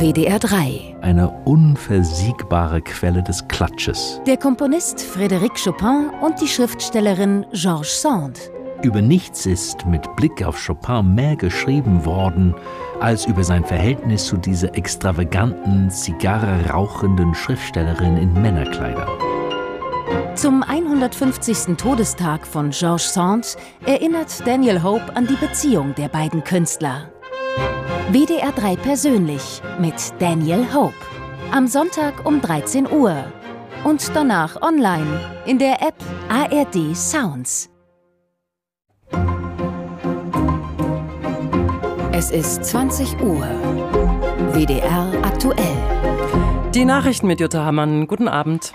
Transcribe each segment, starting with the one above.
WDR 3. Eine unversiegbare Quelle des Klatsches. Der Komponist Frédéric Chopin und die Schriftstellerin Georges Sand. Über nichts ist mit Blick auf Chopin mehr geschrieben worden, als über sein Verhältnis zu dieser extravaganten, Zigarre rauchenden Schriftstellerin in Männerkleidern. Zum 150. Todestag von Georges Sand erinnert Daniel Hope an die Beziehung der beiden Künstler. WDR 3 persönlich mit Daniel Hope. Am Sonntag um 13 Uhr. Und danach online in der App ARD Sounds. Es ist 20 Uhr. WDR aktuell. Die Nachrichten mit Jutta Hammann. Guten Abend.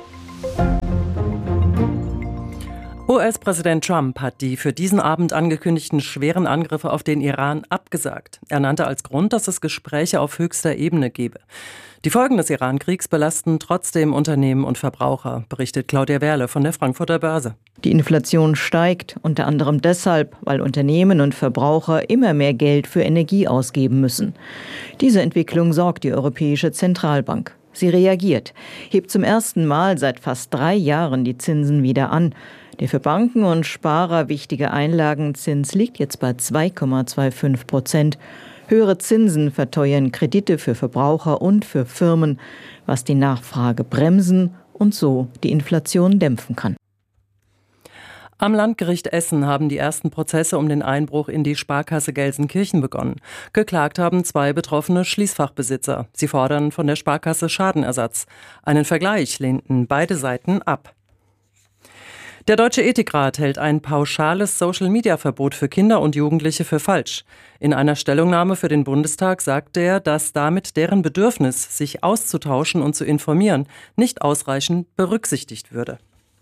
US-Präsident Trump hat die für diesen Abend angekündigten schweren Angriffe auf den Iran abgesagt. Er nannte als Grund, dass es Gespräche auf höchster Ebene gebe. Die Folgen des Iran-Kriegs belasten trotzdem Unternehmen und Verbraucher, berichtet Claudia Werle von der Frankfurter Börse. Die Inflation steigt, unter anderem deshalb, weil Unternehmen und Verbraucher immer mehr Geld für Energie ausgeben müssen. Diese Entwicklung sorgt die Europäische Zentralbank. Sie reagiert, hebt zum ersten Mal seit fast 3 Jahren die Zinsen wieder an. Der für Banken und Sparer wichtige Einlagenzins liegt jetzt bei 2,25%. Höhere Zinsen verteuern Kredite für Verbraucher und für Firmen, was die Nachfrage bremsen und so die Inflation dämpfen kann. Am Landgericht Essen haben die ersten Prozesse um den Einbruch in die Sparkasse Gelsenkirchen begonnen. Geklagt haben 2 betroffene Schließfachbesitzer. Sie fordern von der Sparkasse Schadenersatz. Einen Vergleich lehnten beide Seiten ab. Der Deutsche Ethikrat hält ein pauschales Social-Media-Verbot für Kinder und Jugendliche für falsch. In einer Stellungnahme für den Bundestag sagt er, dass damit deren Bedürfnis, sich auszutauschen und zu informieren, nicht ausreichend berücksichtigt würde.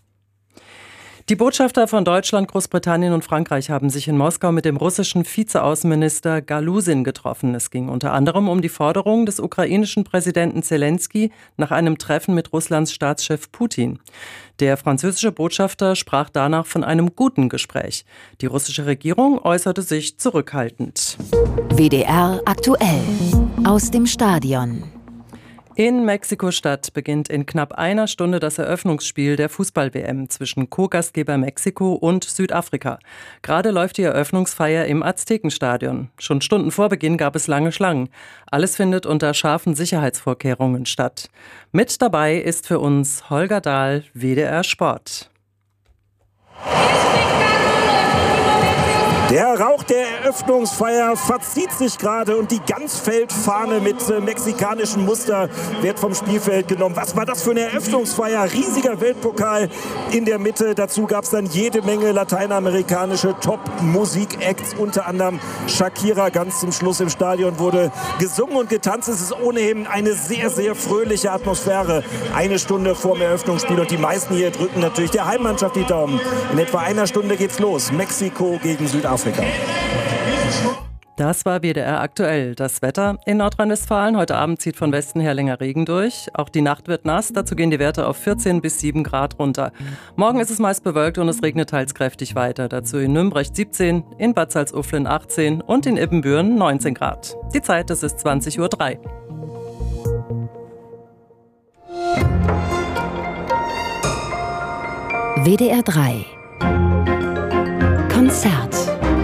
Die Botschafter von Deutschland, Großbritannien und Frankreich haben sich in Moskau mit dem russischen Vizeaußenminister Galusin getroffen. Es ging unter anderem um die Forderung des ukrainischen Präsidenten Zelensky nach einem Treffen mit Russlands Staatschef Putin. Der französische Botschafter sprach danach von einem guten Gespräch. Die russische Regierung äußerte sich zurückhaltend. WDR aktuell. Aus dem Stadion. In Mexiko-Stadt beginnt in knapp einer Stunde das Eröffnungsspiel der Fußball-WM zwischen Co-Gastgeber Mexiko und Südafrika. Gerade läuft die Eröffnungsfeier im Aztekenstadion. Schon Stunden vor Beginn gab es lange Schlangen. Alles findet unter scharfen Sicherheitsvorkehrungen statt. Mit dabei ist für uns Holger Dahl, WDR Sport. Der Rauch der Eröffnungsfeier verzieht sich gerade und die Ganzfeldfahne mit mexikanischem Muster wird vom Spielfeld genommen. Was war das für eine Eröffnungsfeier? Riesiger Weltpokal in der Mitte. Dazu gab es dann jede Menge lateinamerikanische Top-Musik-Acts, unter anderem Shakira. Ganz zum Schluss im Stadion wurde gesungen und getanzt. Es ist ohnehin eine sehr, sehr fröhliche Atmosphäre. Eine Stunde vor dem Eröffnungsspiel und die meisten hier drücken natürlich der Heimmannschaft die Daumen. In etwa einer Stunde geht's los. Mexiko gegen Südafrika. Das war WDR aktuell. Das Wetter in Nordrhein-Westfalen. Heute Abend zieht von Westen her länger Regen durch. Auch die Nacht wird nass. Dazu gehen die Werte auf 14 bis 7 Grad runter. Morgen ist es meist bewölkt und es regnet teils kräftig weiter. Dazu in Nümbrecht 17, in Bad Salzuflen 18 und in Ibbenbüren 19 Grad. Die Zeit, es ist 20:03 Uhr. WDR 3 Konzert.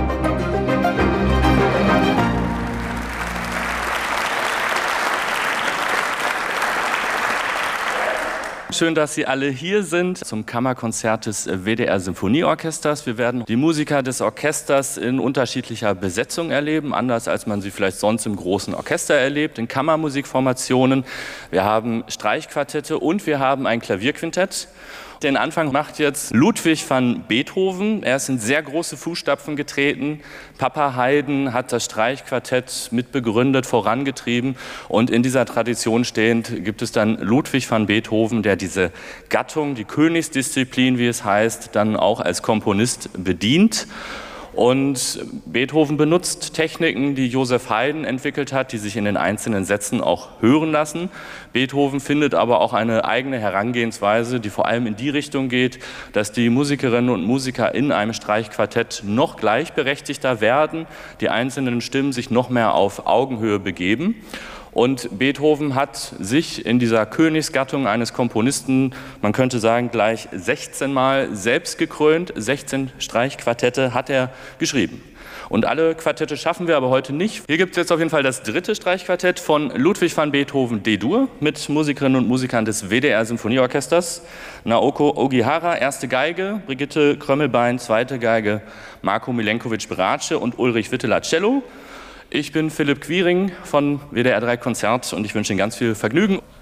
Schön, dass Sie alle hier sind zum Kammerkonzert des WDR Symphonieorchesters. Wir werden die Musiker des Orchesters in unterschiedlicher Besetzung erleben, anders als man sie vielleicht sonst im großen Orchester erlebt, in Kammermusikformationen. Wir haben Streichquartette und wir haben ein Klavierquintett. Den Anfang macht jetzt Ludwig van Beethoven. Er ist in sehr große Fußstapfen getreten. Papa Haydn hat das Streichquartett mitbegründet, vorangetrieben. Und in dieser Tradition stehend gibt es dann Ludwig van Beethoven, der diese Gattung, die Königsdisziplin, wie es heißt, dann auch als Komponist bedient. Und Beethoven benutzt Techniken, die Joseph Haydn entwickelt hat, die sich in den einzelnen Sätzen auch hören lassen. Beethoven findet aber auch eine eigene Herangehensweise, die vor allem in die Richtung geht, dass die Musikerinnen und Musiker in einem Streichquartett noch gleichberechtigter werden, die einzelnen Stimmen sich noch mehr auf Augenhöhe begeben. Und Beethoven hat sich in dieser Königsgattung eines Komponisten, man könnte sagen, gleich 16 Mal selbst gekrönt. 16 Streichquartette hat er geschrieben. Und alle Quartette schaffen wir aber heute nicht. Hier gibt es jetzt auf jeden Fall das 3. Streichquartett von Ludwig van Beethoven D-Dur mit Musikerinnen und Musikern des WDR Symphonieorchesters. Naoko Ogihara, 1. Geige, Brigitte Krömmelbein, 2. Geige, Marko Milenkovic-Brace und Ulrich Witteler Cello. Ich bin Philipp Quiring von WDR 3 Konzert und ich wünsche Ihnen ganz viel Vergnügen.